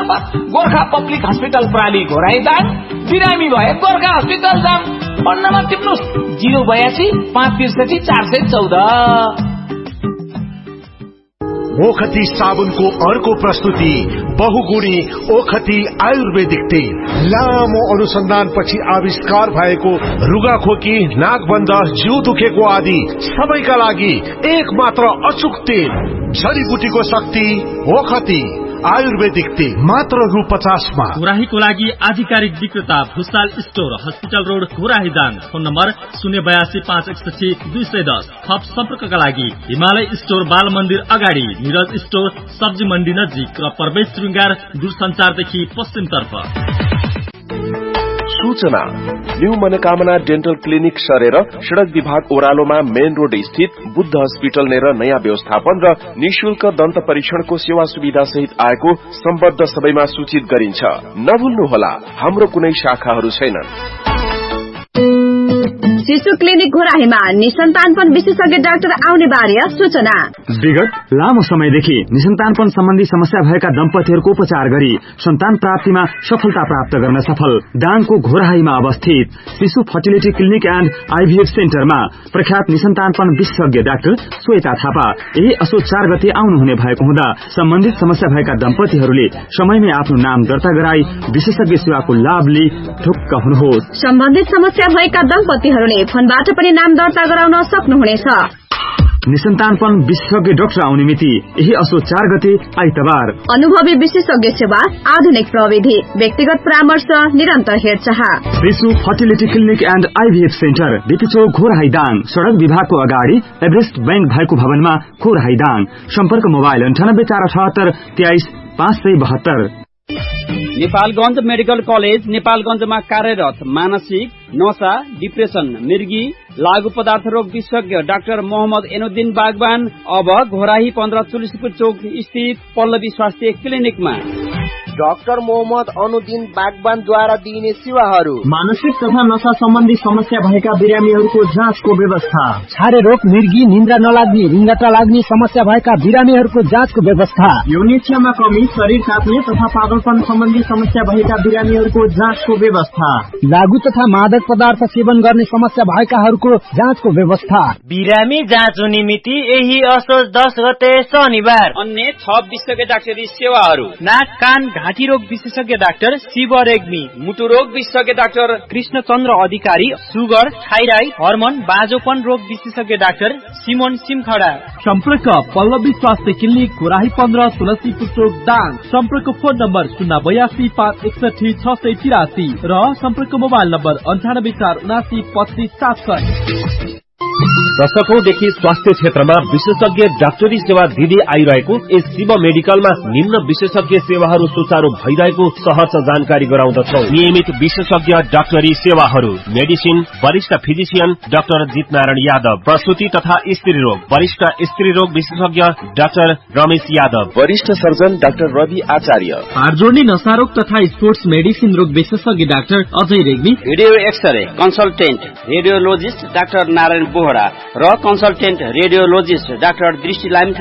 मार्फत Gorkha public hospital प्राली घोराइदाङ, बिरामी भए गोर्खा हस्पिटल जाम। Phone number टिप्नुस् 082 563 414। ओखती साबुनको अर्को प्रस्तुति बहुगुणी ओखती आयुर्वेदिक तेल। लामो अनुसन्धानपछि आविष्कार भएको रुगाखोकी, नाकबन्ध, जिउ दुखेको आदि सबैका लागि एक मात्र अचूक तेल। जडीबुटीको शक्ति ओखती आयुर्वेदिक तेल मात्र रु 50 मा। घोराहीको लागि आधिकारिक विक्रेता Bhusal store, hospital road, घोराहीदाङ। Phone number 082 561 210। थप सम्पर्कका लागि हिमालय स्टोर, बाल मन्दिर अगाडि, निरज स्टोर, सब्जी मण्डी नजिक र प्रवेश श्रृंगार दूरसञ्चारदेखि पश्चिमतर्फ। सूचना न्यू मनोकामना डेन्टल क्लिनिक सरेर सड़क विभाग ओह्रालोमा मेन रोड स्थित बुद्ध हस्पिटल नेर नयाँ व्यवस्थापन र निशुल्क दन्त परीक्षणको सेवा सुविधा सहित आएको सम्बद्ध सबैमा सूचित गरिन्छ। नभुल्नुहोला, हाम्रो कुनै शाखाहरू छैनन्। शिशु क्लिनिक घोराहीमा निसन्तानपन विशेषज्ञ डाक्टर आउने बारे सूचना। विगत लामो समयदेखि निसन्तानपन सम्बन्धी समस्या भएका दम्पतिहरूको उपचार गरी सन्तान प्राप्तिमा सफलता प्राप्त गर्न सफल दाङको घोराहीमा अवस्थित शिशु फर्टिलिटी क्लिनिक एन्ड आईभीएफ सेन्टरमा प्रख्यात निसन्तानपन विशेषज्ञ डाक्टर श्वेता थापा यही असोज 4 गते आउनुहुने भएको हुँदा सम्बन्धित समस्या भएका दम्पतिहरूले समयमै आफ्नो नाम दर्ता गराई विशेषज्ञ सेवाको लाभ लिई ढुक्क हुनुहोस्। सम्बन्धित समस्या भएका दम्पतिहरूले फोनबाट पनि नाम दर्ता गराउन सक्नुहुनेछ। निसन्तानपन विशेषज्ञ डाक्टर आउने मिति यही असोज 4 गते आइतबार। अनुभवी विशेषज्ञ सेवा, आधुनिक प्रविधि, व्यक्तिगत परामर्श, निरन्तर हेरचाह। शिशु fertility clinic and आईभीएफ centre, BP चौक, घोराहीदाङ। सड़क विभागको अगाडि एभरेस्ट बैंक भएको भवनमा, घोराहीदाङ। सम्पर्क मोबाइल 98 478 23 572। नेपालगञ्ज मेडिकल कलेज नेपालगञ्जमा कार्यरत मानसिक, नशा, डिप्रेसन, मृगी, लागू पदार्थ रोग विशेषज्ञ डाक्टर मोहम्मद एनुद्दिन बागवान अब घोराही 15 तुलसीपुर चौक स्थित पल्लवी स्वास्थ्य क्लिनिकमा। डाक्टर मोहम्मद अनुद्दिन बागवानद्वारा दिइने सेवाहरू: मानसिक तथा नशा सम्बन्धी समस्या भएका बिरामीहरूको जाँचको व्यवस्था, छारे रोग, मृगी, निन्द्रा नलाग्ने, रिङ्गटा लाग्ने समस्या भएका बिरामीहरूको जाँचको व्यवस्था, यौनिच्छामा कमी, शरीर काट्ने तथा पागलपन सम्बन्धी समस्या भएका बिरामीहरूको जाँचको व्यवस्था, लागू तथा मादक पदार्थ सेवन गर्ने समस्या भएकाहरूको जाँचको व्यवस्था। बिरामी जाँच हुने मिति यही असोज 10 गते शनिबार। अन्य 6 विशेषज्ञ डाक्टरी सेवाहरू: नाक, कान, घाँटी रोग विशेषज्ञ डाक्टर शिव रेग्मी, मुटु रोग विशेषज्ञ डाक्टर कृष्ण चन्द्र अधिकारी, सुगर, थाइराइड, हर्मोन, बाजोपन रोग विशेषज्ञ डाक्टर सिमोन सिमखडा। सम्पर्क पल्लवी स्वास्थ्य क्लिनिक, घोराही 15 तुलसीपुर चौक, दाङ। सम्पर्क फोन नम्बर 082 561 683 र सम्पर्क मोबाइल नम्बर 98 479 25 700। दशकौंदेखि स्वास्थ्य क्षेत्रमा विशेषज्ञ डाक्टरी सेवा दिँदै आइरहेको यस शिव मेडिकलमा निम्न विशेषज्ञ सेवाहरू सुचारू भइरहेको सहर्ष जानकारी गराउँदछौ। नियमित विशेषज्ञ डाक्टरी सेवाहरू: मेडिसिन, वरिष्ठ फिजिशियन डाक्टर जितनारायण यादव, प्रसूति तथा स्त्री रोग, वरिष्ठ स्त्री रोग विशेषज्ञ डाक्टर रमेश यादव, वरिष्ठ सर्जन डाक्टर रवि आचार्य, हाड जोड्ने, नशा रोग तथा स्पोर्ट्स मेडिसिन रोग विशेषज्ञ doctor Ajay Regmi, video x-ray consultant radiologist doctor Narayan Bohra र कन्सल्टेन्ट रेडियोलोजिस्ट डाक्टर दृष्टि लामिछाने